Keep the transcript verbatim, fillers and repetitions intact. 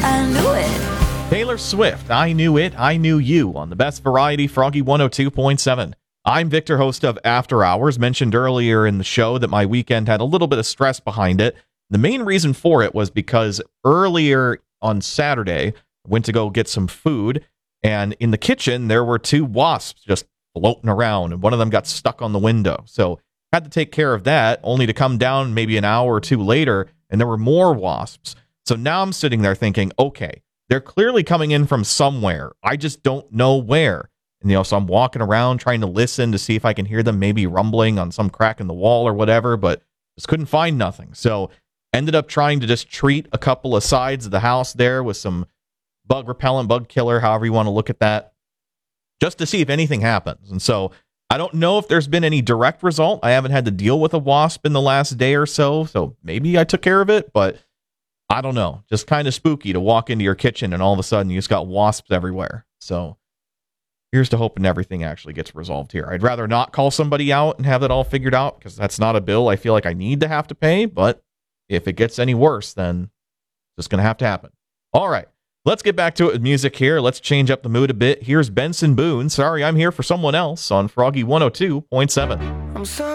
I knew it. Taylor Swift, I Knew It, I Knew You on the Best Variety, Froggy one oh two point seven. I'm Victor, host of After Hours. Mentioned earlier in the show that my weekend had a little bit of stress behind it. The main reason for it was because earlier on Saturday, I went to go get some food, and in the kitchen, there were two wasps just floating around, and one of them got stuck on the window. So had to take care of that, only to come down maybe an hour or two later, and there were more wasps. So now I'm sitting there thinking, okay, they're clearly coming in from somewhere. I just don't know where. And, you know, so I'm walking around trying to listen to see if I can hear them maybe rumbling on some crack in the wall or whatever, but just couldn't find nothing. So ended up trying to just treat a couple of sides of the house there with some bug repellent, bug killer, however you want to look at that, just to see if anything happens. And so I don't know if there's been any direct result. I haven't had to deal with a wasp in the last day or so, so maybe I took care of it, but I don't know. Just kind of spooky to walk into your kitchen and all of a sudden you just got wasps everywhere. So here's to hoping everything actually gets resolved here. I'd rather not call somebody out and have it all figured out, because that's not a bill I feel like I need to have to pay, but if it gets any worse, then it's just going to have to happen. All right. Let's get back to it with music here. Let's change up the mood a bit. Here's Benson Boone. Sorry, I'm here for someone else on Froggy one oh two point seven. I'm sorry.